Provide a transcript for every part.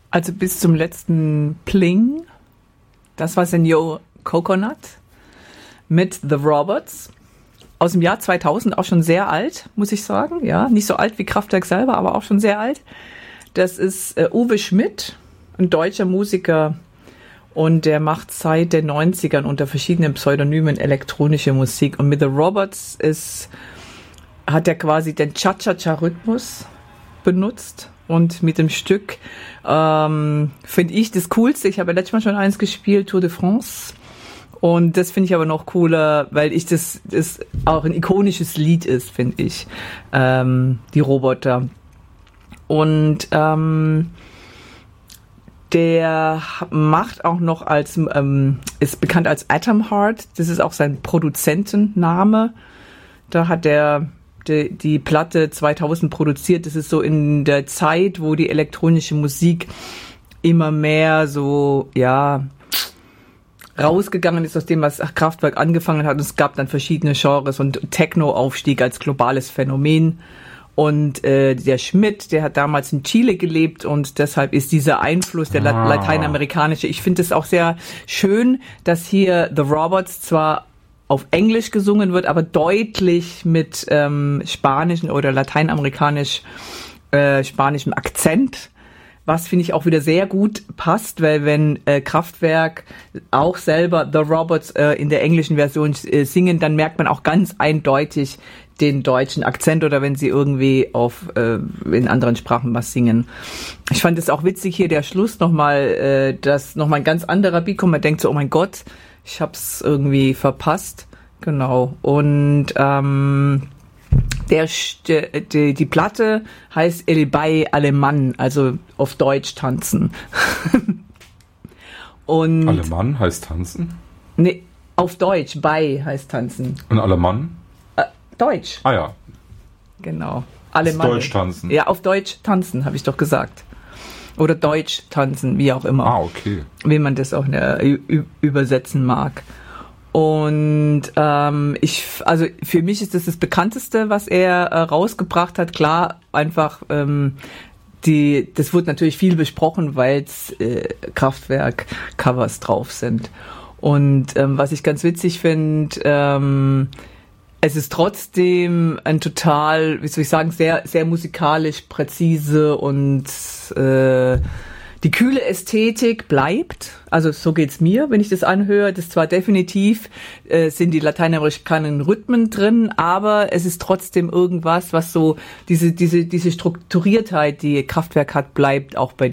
Also bis zum letzten Pling, das war Senor Coconut mit The Robots aus dem Jahr 2000, auch schon sehr alt, muss ich sagen. Ja, nicht so alt wie Kraftwerk selber, aber auch schon sehr alt. Das ist Uwe Schmidt, ein deutscher Musiker, und der macht seit den 90ern unter verschiedenen Pseudonymen elektronische Musik. Und mit The Robots hat er quasi den Cha-Cha-Cha-Rhythmus benutzt. Und mit dem Stück finde ich das Coolste. Ich habe ja letztes Mal schon eins gespielt, Tour de France. Und das finde ich aber noch cooler, weil das auch ein ikonisches Lied ist, finde ich. Die Roboter. Und der macht auch noch ist bekannt als Atom Heart. Das ist auch sein Produzentenname. Da hat er die Platte 2000 produziert. Das ist so in der Zeit, wo die elektronische Musik immer mehr so, ja, rausgegangen ist aus dem, was Kraftwerk angefangen hat. Und es gab dann verschiedene Genres und Techno-Aufstieg als globales Phänomen. Und der Schmidt, der hat damals in Chile gelebt und deshalb ist dieser Einfluss, der lateinamerikanische, ich finde es auch sehr schön, dass hier The Robots zwar auf Englisch gesungen wird, aber deutlich mit spanischem oder lateinamerikanischem Akzent, was finde ich auch wieder sehr gut passt, weil wenn Kraftwerk auch selber The Robots in der englischen Version singen, dann merkt man auch ganz eindeutig den deutschen Akzent oder wenn sie irgendwie in anderen Sprachen was singen. Ich fand es auch witzig hier, der Schluss nochmal, dass nochmal ein ganz anderer Beat kommt. Man denkt so, oh mein Gott, ich hab's irgendwie verpasst. Genau. Und die Platte heißt El Bay Alemán, also auf Deutsch tanzen. Und Alemán heißt tanzen? Nee, auf Deutsch, Bay heißt tanzen. Und Alemán? Deutsch. Ah ja. Genau. Alemán. Deutsch tanzen. Ja, auf Deutsch tanzen, habe ich doch gesagt. Oder Deutsch tanzen, wie auch immer. Ah, okay. Wie man das auch übersetzen mag. Und also für mich ist das bekannteste, was er rausgebracht hat. Klar, einfach das wurde natürlich viel besprochen, weil es Kraftwerk-Covers drauf sind. Und was ich ganz witzig finde, es ist trotzdem ein total, wie soll ich sagen, sehr, sehr musikalisch präzise und die kühle Ästhetik bleibt. Also so geht's mir, wenn ich das anhöre. Das zwar definitiv sind die lateinamerikanischen Rhythmen drin, aber es ist trotzdem irgendwas, was so diese Strukturiertheit, die Kraftwerk hat, bleibt auch bei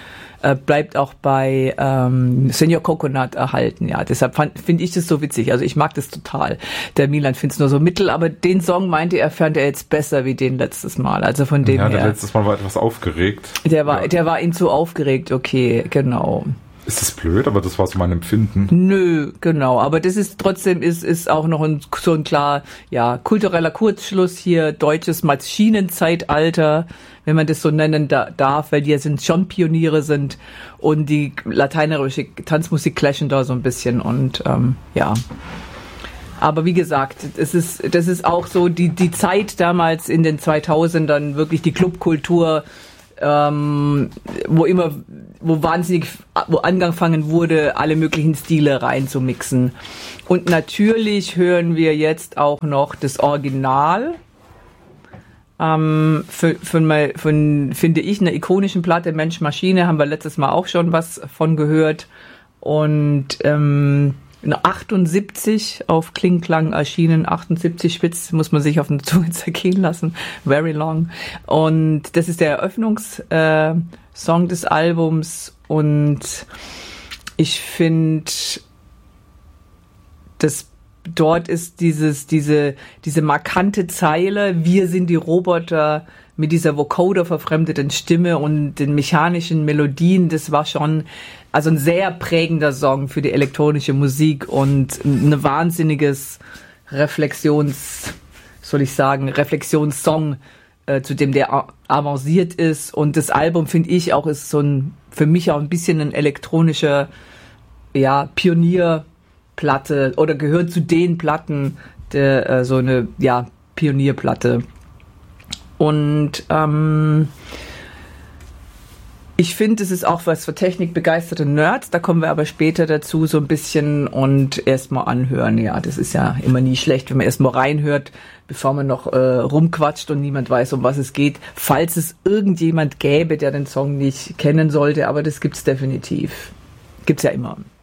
Senor Coconut erhalten. Ja, deshalb finde ich das so witzig. Also ich mag das total. Der Milan findet es nur so mittel, aber den Song meinte er, fand er jetzt besser wie den letztes Mal. Also von dem her. Ja, der letztes Mal war etwas aufgeregt. Der war ihm zu aufgeregt. Okay, genau. Ist das blöd, aber das war so mein Empfinden. Nö, genau. Aber das ist trotzdem ist auch noch so ein klar, ja, kultureller Kurzschluss hier, deutsches Maschinenzeitalter, wenn man das so nennen darf, weil die sind schon Pioniere sind und die lateinische Tanzmusik clashen da so ein bisschen und ja. Aber wie gesagt, das ist auch so die Zeit damals in den 2000ern, wirklich die Clubkultur, wo angefangen wurde, alle möglichen Stile reinzumixen. Und natürlich hören wir jetzt auch noch das Original von finde ich, einer ikonischen Platte Mensch Maschine, haben wir letztes Mal auch schon was von gehört. Und 78 auf Kling-Klang erschienen, 78 Spitz, muss man sich auf der Zunge zergehen lassen, very long. Und das ist der Eröffnungssong des Albums und ich finde, dort ist diese markante Zeile, wir sind die Roboter, mit dieser Vocoder verfremdeten Stimme und den mechanischen Melodien, das war schon also ein sehr prägender Song für die elektronische Musik und ein wahnsinniges Reflexionssong, zu dem der avanciert ist. Und das Album, finde ich, auch ist für mich auch ein bisschen ein elektronischer, ja, Pionierplatte oder gehört zu den Platten, so eine, ja, Pionierplatte. Und Ich finde, es ist auch was für technikbegeisterte Nerds, da kommen wir aber später dazu so ein bisschen und erstmal anhören. Ja, das ist ja immer nie schlecht, wenn man erstmal reinhört, bevor man noch rumquatscht und niemand weiß, um was es geht. Falls es irgendjemand gäbe, der den Song nicht kennen sollte, aber das gibt's definitiv. Gibt's ja immer.